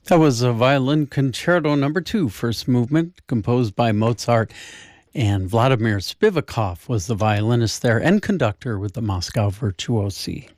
That was a violin concerto number 2, first movement, composed by Mozart, and Vladimir Spivakov was the violinist there and conductor with the Moscow Virtuosi.